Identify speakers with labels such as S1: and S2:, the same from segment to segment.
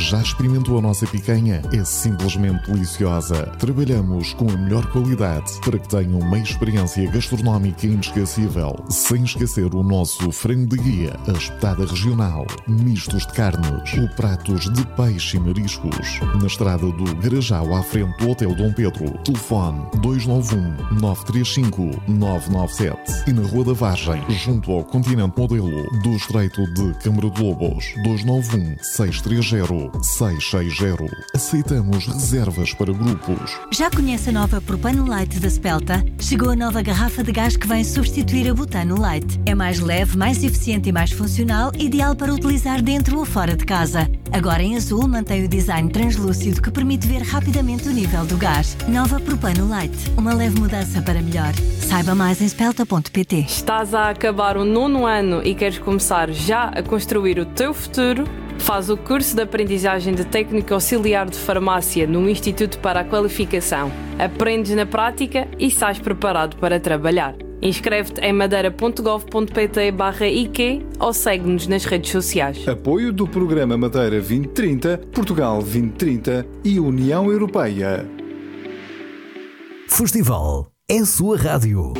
S1: Já experimentou a nossa picanha? É simplesmente deliciosa. Trabalhamos com a melhor qualidade para que tenham uma experiência gastronómica inesquecível. Sem esquecer o nosso frango de guia, a espetada regional, mistos de carnes, ou pratos de peixe e mariscos. Na estrada do Garajal, à frente do Hotel Dom Pedro. Telefone 291-935-997. E na Rua da Vargem, junto ao Continente Modelo do Estreito de Câmara de Lobos. 291-630-660. Aceitamos reservas para grupos.
S2: Já conhece a nova Propano Light da Spelta? Chegou a nova garrafa de gás que vem substituir a Butano Light. É mais leve, mais eficiente e mais funcional, ideal para utilizar dentro ou fora de casa. Agora em azul mantém o design translúcido que permite ver rapidamente o nível do gás. Nova Propano Light. Uma leve mudança para melhor. Saiba mais em spelta.pt.
S3: Estás a acabar o 9º ano e queres começar já a construir o teu futuro? Faz o curso de aprendizagem de técnico auxiliar de farmácia no Instituto para a Qualificação. Aprendes na prática e sais preparado para trabalhar. Inscreve-te em madeira.gov.pt/IQ ou segue-nos nas redes sociais.
S4: Apoio do Programa Madeira 2030, Portugal 2030 e União Europeia.
S5: Festival é a sua rádio.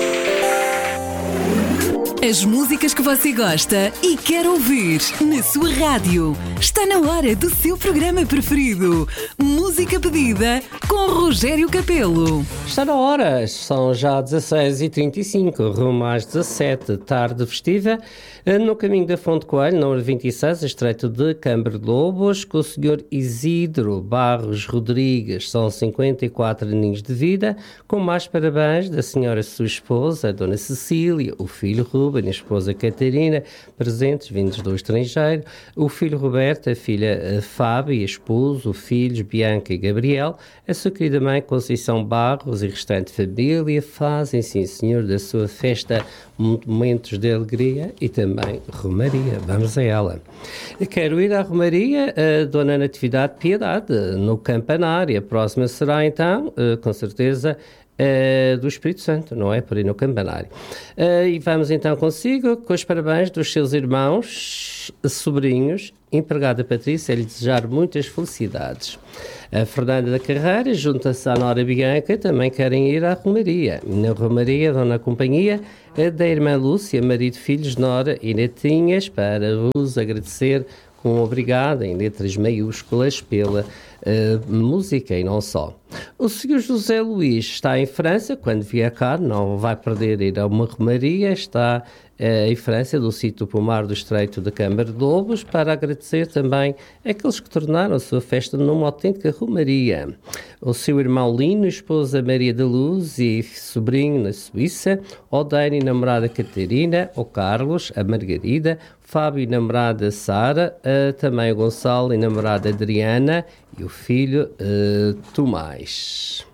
S6: As músicas que você gosta e quer ouvir na sua rádio. Está na hora do seu programa preferido. Música pedida com Rogério Capelo.
S7: Está na hora, são já 16h35, rumo às 17, tarde festiva, no caminho da Fonte Coelho, número 26, estreito de Câmara de Lobos, com o Sr. Isidro Barros Rodrigues. São 54 aninhos de vida, com mais parabéns da senhora sua esposa, a Dona Cecília, o filho Ruben, a esposa Catarina, presentes vindos do estrangeiro, o filho Roberto, a filha Fábio, a esposo, filhos Bianca e Gabriel, a sua querida mãe Conceição Barros e restante família. Fazem, sim senhor, da sua festa momentos de alegria e também romaria. Vamos a ela. Quero ir à romaria a Dona Natividade Piedade, no Campanário. A próxima será então, com certeza, do Espírito Santo, não é? Por aí no Campanário. E vamos então consigo, com os parabéns dos seus irmãos, sobrinhos, empregada Patrícia, a lhe desejar muitas felicidades. A Fernanda da Carreira junta-se à Nora Bianca, também querem ir à Romaria. Na Romaria vão na companhia da irmã Lúcia, marido, filhos, Nora e netinhas, para vos agradecer com um obrigado em letras maiúsculas pela música e não só. O Sr. José Luís está em França, quando vier cá não vai perder ir a uma romaria, está em França, do sítio Pomar do Estreito de Câmara de Lobos, para agradecer também aqueles que tornaram a sua festa numa autêntica romaria. O seu irmão Lino, esposa Maria da Luz e sobrinho na Suíça, o Dani, namorada Catarina, o Carlos, a Margarida, Fábio e namorada Sara, também o Gonçalo e namorada Adriana e o filho Tomás.